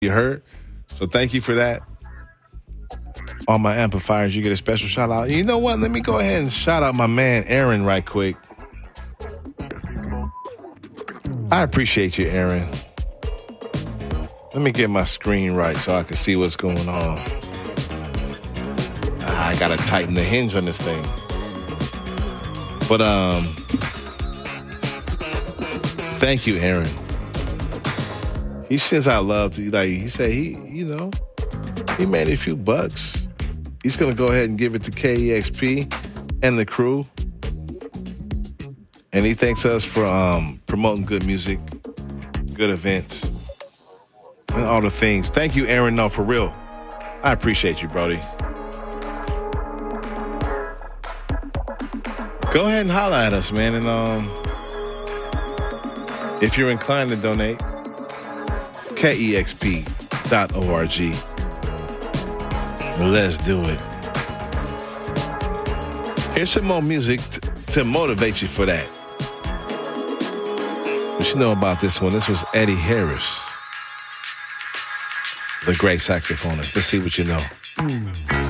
You heard? So thank you for that. On my amplifiers, you get a special shout out. You know what? Let me go ahead and shout out my man Aaron right quick. I appreciate you, Aaron. Let me get my screen right so I can see what's going on. I gotta tighten the hinge on this thing. But thank you, Aaron. He sends out love to you. Like he said, he made a few bucks. He's gonna go ahead and give it to KEXP and the crew. And he thanks us for promoting good music, good events, and all the things. Thank you, Aaron. No, for real. I appreciate you, Brody. Go ahead and holler at us, man. And if you're inclined to donate, KEXP.org. Let's do it. Here's some more music to motivate you for that. What you know about this one? This was Eddie Harris, the great saxophonist. Let's see what you know.